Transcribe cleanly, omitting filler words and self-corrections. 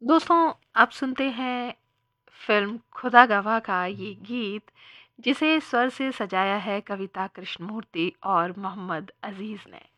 दोस्तों, आप सुनते हैं फ़िल्म खुदा गवाह का ये गीत, जिसे स्वर से सजाया है कविता कृष्णमूर्ति और मोहम्मद अज़ीज़ ने।